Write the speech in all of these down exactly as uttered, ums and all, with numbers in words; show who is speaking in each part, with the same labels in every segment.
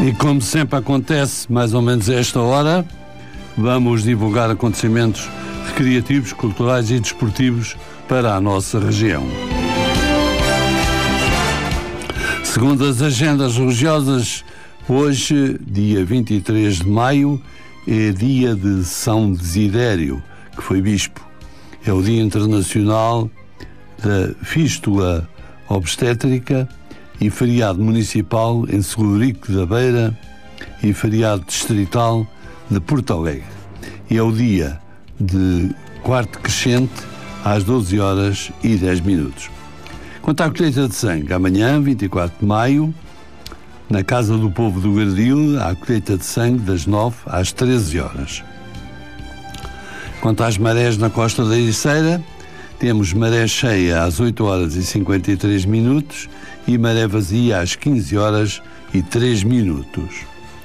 Speaker 1: E como sempre acontece, mais ou menos a esta hora, vamos divulgar acontecimentos recreativos, culturais e desportivos para a nossa região. Segundo as agendas religiosas, hoje, dia vinte e três de maio, é dia de São Desidério, que foi bispo. É o Dia Internacional da Fístula Obstétrica e feriado municipal em Segurico da Beira e feriado distrital de Porto Alegre. E é o dia de quarto crescente às doze horas e dez minutos. Quanto à colheita de sangue, amanhã, vinte e quatro de maio, na Casa do Povo do Gardil, há a colheita de sangue das nove às treze horas. Quanto às marés na Costa da Ericeira, temos maré cheia às oito horas e cinquenta e três minutos e maré vazia às quinze horas e três minutos.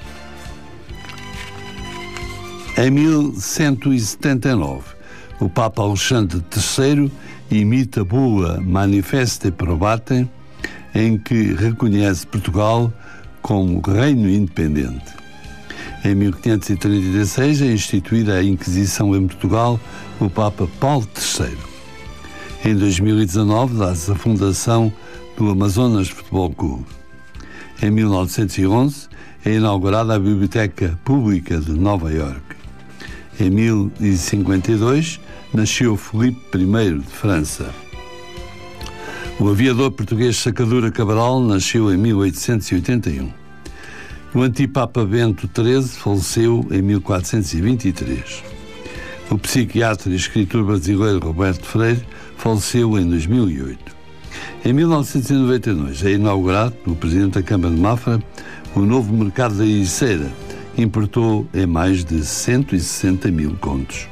Speaker 1: Em mil cento e setenta e nove, o Papa Alexandre terceiro imita a bula Manifeste Probate, em que reconhece Portugal como reino independente. Em mil quinhentos e trinta e seis é instituída a Inquisição em Portugal pelo Papa Paulo terceiro. Em dois mil e dezanove dá-se a fundação do Amazonas Futebol Clube. Em mil novecentos e onze é inaugurada a Biblioteca Pública de Nova Iorque. Em mil e cinquenta e dois nasceu Filipe primeiro de França. O aviador português Sacadura Cabral nasceu em mil oitocentos e oitenta e um. O antipapa Bento treze faleceu em mil quatrocentos e vinte e três. O psiquiatra e escritor brasileiro Roberto Freire faleceu em dois mil e oito. Em mil novecentos e noventa e dois é inaugurado, pelo Presidente da Câmara de Mafra, o novo mercado da Ericeira, que importou em mais de cento e sessenta mil contos.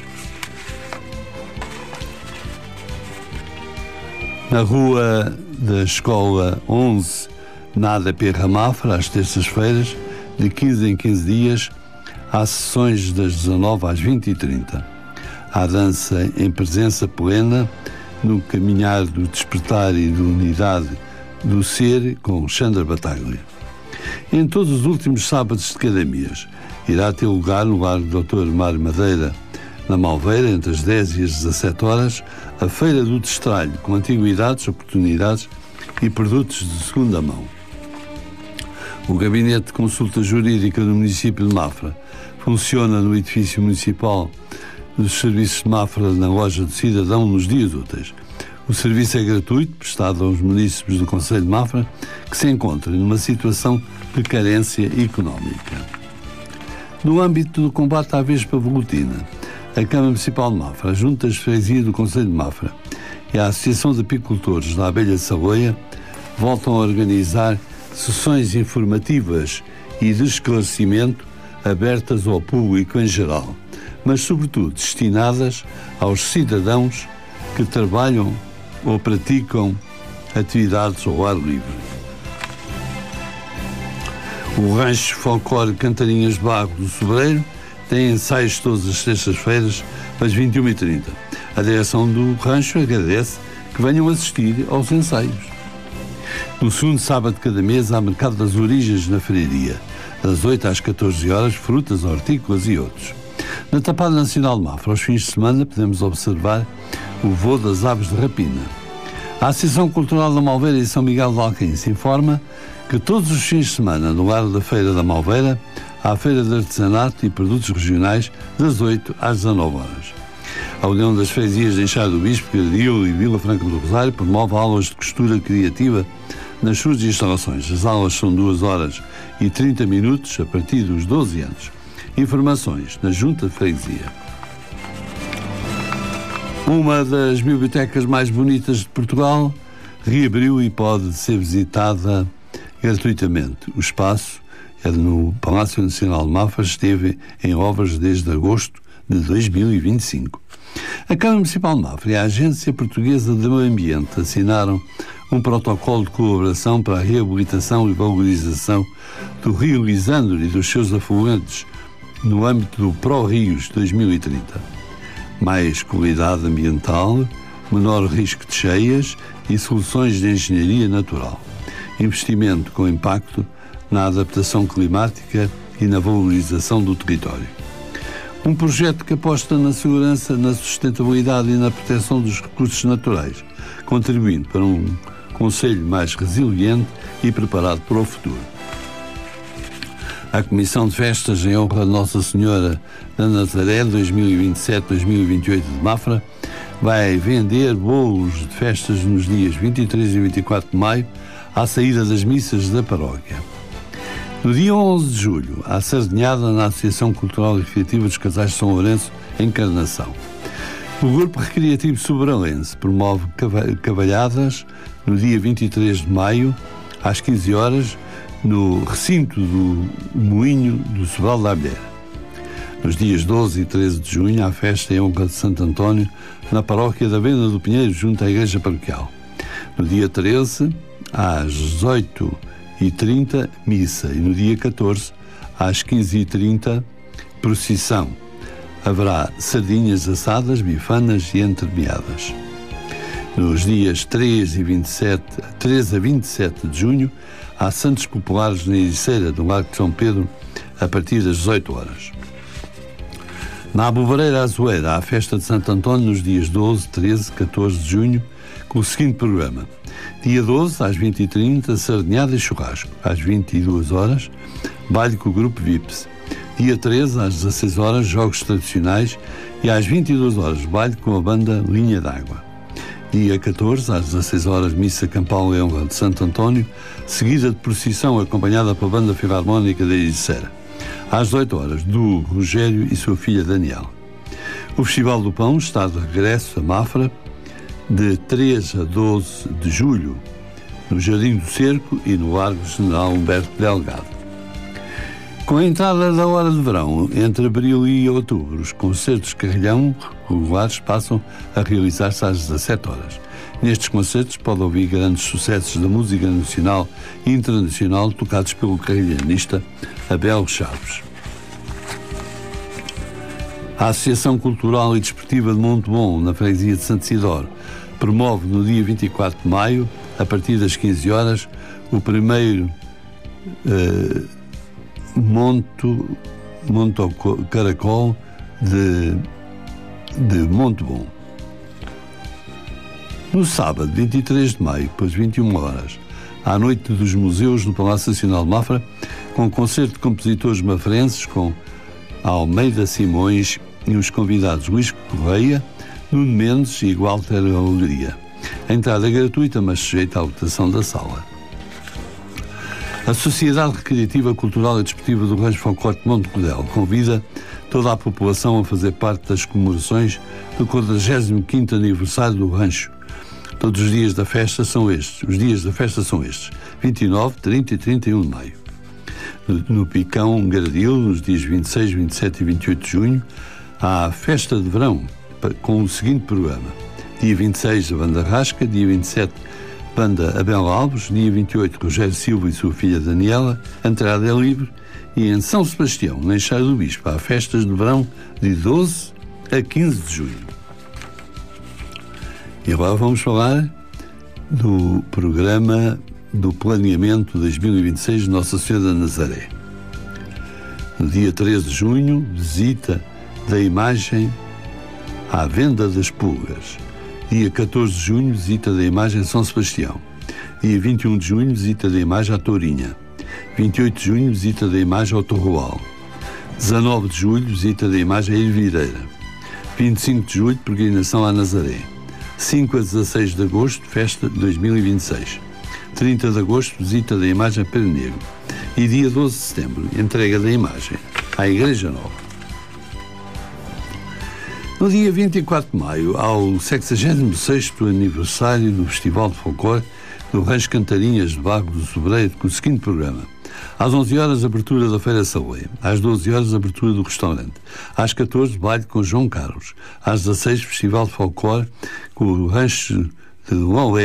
Speaker 1: Na rua da Escola onze, na A D P Ramafra, às terças-feiras, de quinze em quinze dias, há sessões das dezanove às vinte e trinta. Há dança em presença plena no caminhar do despertar e da unidade do ser com Xandra Bataglia. Em todos os últimos sábados de cada mês, irá ter lugar no lar do doutor Mário Madeira, na Malveira, entre as dez e as dezassete horas, a Feira do Destralho, com antiguidades, oportunidades e produtos de segunda mão. O Gabinete de Consulta Jurídica do município de Mafra funciona no edifício municipal dos serviços de Mafra, na loja do cidadão, nos dias úteis. O serviço é gratuito, prestado aos munícipes do Concelho de Mafra que se encontrem numa situação de carência económica. No âmbito do combate à vespa velutina, a Câmara Municipal de Mafra, a Junta de Freguesia do Concelho de Mafra e a Associação de Apicultores da Abelha de Saloia voltam a organizar sessões informativas e de esclarecimento abertas ao público em geral, mas sobretudo destinadas aos cidadãos que trabalham ou praticam atividades ao ar livre. O Rancho Folclore Cantarinhas de Barro do Sobreiro tem ensaios todas as sextas-feiras às vinte e uma e trinta. A direção do rancho agradece que venham assistir aos ensaios. No segundo sábado de cada mês há Mercado das Origens na Freiria, das oito às catorze horas, frutas, hortícolas e outros. Na Tapada Nacional de Mafra, aos fins de semana, podemos observar o voo das aves de rapina. A Associação Cultural da Malveira e São Miguel de Alquim informa que todos os fins de semana, no lar da Feira da Malveira, há a Feira de Artesanato e Produtos Regionais, das oito às dezanove horas. A União das Freguesias de Enxada do Bispo, Gardil e Vila Franca do Rosário promove aulas de costura criativa nas suas instalações. As aulas são duas horas e trinta minutos a partir dos doze anos. Informações na Junta de Freguesia. Uma das bibliotecas mais bonitas de Portugal reabriu e pode ser visitada gratuitamente. O espaço é no Palácio Nacional de Mafra, esteve em obras desde agosto de dois mil e vinte e cinco. A Câmara Municipal de Mafra e a Agência Portuguesa do Meio Ambiente assinaram um protocolo de colaboração para a reabilitação e valorização do Rio Lisandro e dos seus afluentes no âmbito do Pró-Rios dois mil e trinta. Mais qualidade ambiental, menor risco de cheias e soluções de engenharia natural. Investimento com impacto na adaptação climática e na valorização do território. Um projeto que aposta na segurança, na sustentabilidade e na proteção dos recursos naturais, contribuindo para um Conselho mais resiliente e preparado para o futuro. A Comissão de Festas em honra de Nossa Senhora da Nazaré dois mil e vinte e sete a dois mil e vinte e oito de Mafra vai vender bolos de festas nos dias vinte e três e vinte e quatro de maio à saída das missas da paróquia. No dia onze de julho, há sardinhada na Associação Cultural e Recreativa dos Casais de São Lourenço, Encarnação. O Grupo Recreativo Soberalense promove cavalhadas no dia vinte e três de maio, às quinze horas, no recinto do Moinho do Sobral da Abelheira. Nos dias doze e treze de junho, há festa em honra de Santo António, na paróquia da Venda do Pinheiro, junto à Igreja Paroquial. No dia treze, às dezoito e trinta, missa. E no dia catorze, às quinze e trinta, procissão. Haverá sardinhas assadas, bifanas e entremeadas. Nos dias treze a vinte e sete de junho, há santos populares na Ericeira do Largo de São Pedro, a partir das dezoito horas. Na Alvoreira Azueira, há a festa de Santo António nos dias doze, treze, catorze de junho, com o seguinte programa. Dia doze, às vinte e trinta, sardinhada e churrasco. Às vinte e duas horas, baile com o grupo V I P S. Dia treze, às dezasseis horas, jogos tradicionais e às vinte e duas horas, baile com a banda Linha d'Água. Dia catorze, às dezasseis horas, missa campal em honra de Santo António, seguida de procissão acompanhada pela banda filarmónica da Ericeira. Às dezoito horas, do Rogério e sua filha Daniela. O Festival do Pão está de regresso a Mafra, de três a doze de julho, no Jardim do Cerco e no Largo General Humberto Delgado. Com a entrada da hora de verão, entre abril e outubro, os concertos de carrilhão regulares passam a realizar-se às dezassete horas. Nestes concertos pode ouvir grandes sucessos da música nacional e internacional tocados pelo carrilhanista Abel Chaves. A Associação Cultural e Desportiva de Montebon, na freguesia de Santo Isidoro, promove no dia vinte e quatro de maio, a partir das quinze horas, o primeiro uh, Monto, Monto Caracol de, de Montebon. No sábado, vinte e três de maio, pelas vinte e uma horas, à Noite dos Museus no Palácio Nacional de Mafra, com um concerto de compositores mafrenses com Almeida Simões e os convidados Luís Correia, Nuno Mendes e Walter Alegria. A entrada é gratuita, mas sujeita à lotação da sala. A Sociedade Recreativa, Cultural e Desportiva do Rancho Foncorte de Monte Codel convida toda a população a fazer parte das comemorações do quadragésimo quinto aniversário do rancho. Todos os dias da festa são estes. Os dias da festa são estes: vinte e nove, trinta e trinta e um de maio. No, no Picão Gradil, nos dias vinte e seis, vinte e sete e vinte e oito de junho, há a festa de verão com o seguinte programa: dia vinte e seis, a Banda Rasca; dia vinte e sete, Banda Abel Alves; dia vinte e oito, Rogério Silva e sua filha Daniela. A entrada é livre. E em São Sebastião, na Enxada do Bispo, há festas de verão de doze a quinze de junho. E agora vamos falar do programa do Planeamento dois mil e vinte e seis de Nossa Senhora da Nazaré. No dia treze de junho, visita da imagem à Venda das Pulgas. Dia catorze de junho, visita da imagem a São Sebastião. Dia vinte e um de junho, visita da imagem à Tourinha. vinte e oito de junho, visita da imagem ao Torroal. dezanove de julho, visita da imagem à Ervideira. vinte e cinco de julho, peregrinação à Nazaré. cinco a dezasseis de agosto, festa de dois mil e vinte e seis. trinta de agosto, visita da imagem a Pedro Negro. E dia doze de setembro, entrega da imagem à Igreja Nova. No dia vinte e quatro de maio, ao sexagésimo sexto aniversário do Festival de Folclore do Rancho Cantarinhas de Barro do Sobreiro, com o seguinte programa: às onze horas, abertura da Feira Saleia; às doze horas, abertura do restaurante; às catorze, baile com João Carlos; às dezasseis, Festival de Folclore com o Rancho de Lolé